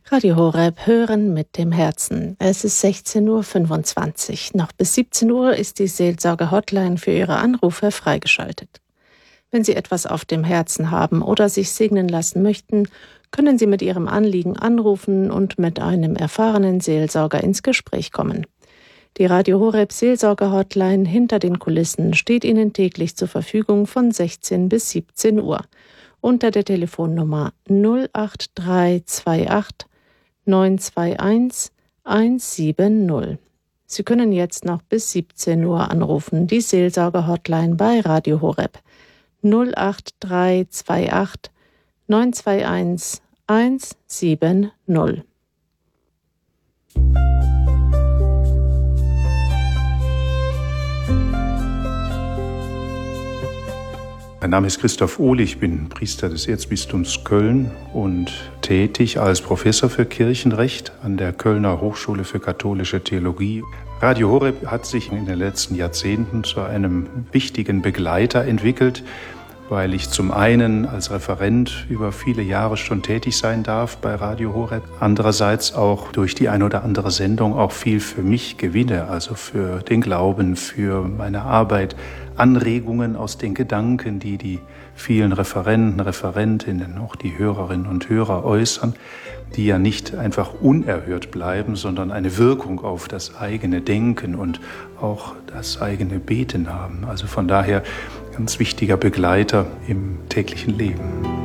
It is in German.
Radio Horeb hören mit dem Herzen. Es ist 16.25 Uhr. Noch bis 17 Uhr ist die Seelsorge-Hotline für Ihre Anrufe freigeschaltet. Wenn Sie etwas auf dem Herzen haben oder sich segnen lassen möchten, können Sie mit Ihrem Anliegen anrufen und mit einem erfahrenen Seelsorger ins Gespräch kommen. Die Radio Horeb Seelsorge-Hotline hinter den Kulissen steht Ihnen täglich zur Verfügung von 16 bis 17 Uhr unter der Telefonnummer 08328 921 170. Sie können jetzt noch bis 17 Uhr anrufen, die Seelsorge-Hotline bei Radio Horeb 08328 921 170. Mein Name ist Christoph Ohle, ich bin Priester des Erzbistums Köln und tätig als Professor für Kirchenrecht an der Kölner Hochschule für katholische Theologie. Radio Horeb hat sich in den letzten Jahrzehnten zu einem wichtigen Begleiter entwickelt, weil ich zum einen als Referent über viele Jahre schon tätig sein darf bei Radio Horeb, andererseits auch durch die eine oder andere Sendung auch viel für mich gewinne, also für den Glauben, für meine Arbeit, Anregungen aus den Gedanken, die die vielen Referenten, Referentinnen, auch die Hörerinnen und Hörer äußern, die ja nicht einfach unerhört bleiben, sondern eine Wirkung auf das eigene Denken und auch das eigene Beten haben. Also von daher ganz wichtiger Begleiter im täglichen Leben.